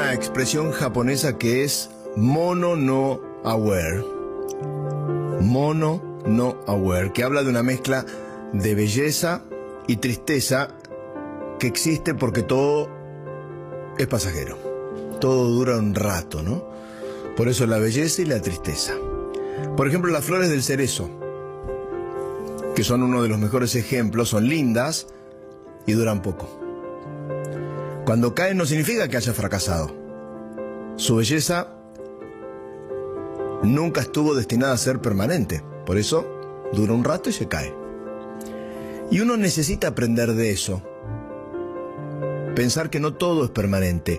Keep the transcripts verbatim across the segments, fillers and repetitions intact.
una expresión japonesa que es mono no aware. Mono no aware, que habla de una mezcla de belleza y tristeza que existe porque todo es pasajero. Todo dura un rato, ¿no? Por eso la belleza y la tristeza. Por ejemplo, las flores del cerezo, que son uno de los mejores ejemplos, son lindas y duran poco. Cuando caen no significa que haya fracasado. Su belleza nunca estuvo destinada a ser permanente. Por eso dura un rato y se cae. Y uno necesita aprender de eso. Pensar que no todo es permanente.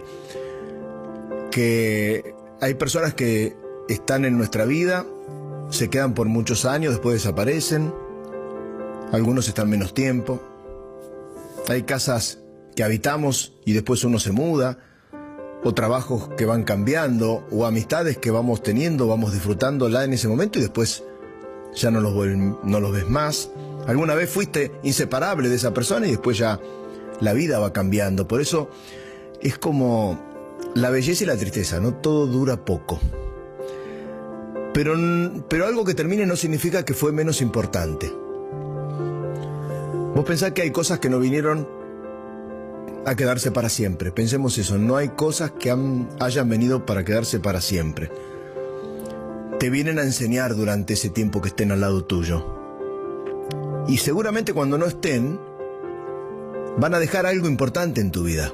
Que hay personas que están en nuestra vida, se quedan por muchos años, después desaparecen. Algunos están menos tiempo. Hay casas que habitamos y después uno se muda, o trabajos que van cambiando, o amistades que vamos teniendo, vamos disfrutándola en ese momento y después ya no los, no los ves más. Alguna vez fuiste inseparable de esa persona y después ya la vida va cambiando. Por eso es como la belleza y la tristeza, ¿no? Todo dura poco. Pero, pero algo que termine no significa que fue menos importante. Vos pensás que hay cosas que no vinieron a quedarse para siempre. Pensemos eso, no hay cosas que han, hayan venido para quedarse para siempre. Te vienen a enseñar durante ese tiempo que estén al lado tuyo. Y seguramente cuando no estén, van a dejar algo importante en tu vida.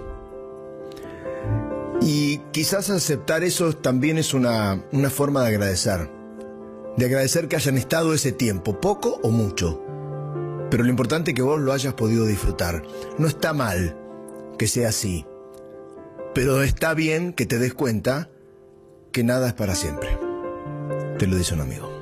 Y quizás aceptar eso también es una, una forma de agradecer. De agradecer que hayan estado ese tiempo, poco o mucho. Pero lo importante es que vos lo hayas podido disfrutar. No está mal que sea así, pero está bien que te des cuenta que nada es para siempre. Te lo dice un amigo.